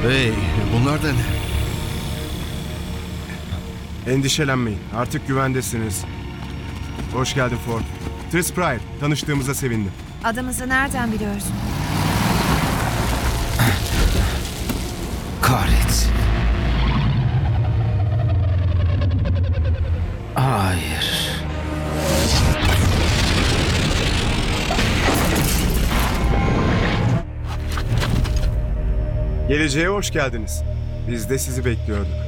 Hey, bunlar da ne? Endişelenmeyin. Artık güvendesiniz. Hoş geldin Ford. Tris Pryor. Tanıştığımıza sevindim. Adımızı nereden biliyorsun? Kahretsin. Hayır. Geleceğe hoş geldiniz. Biz de sizi bekliyorduk.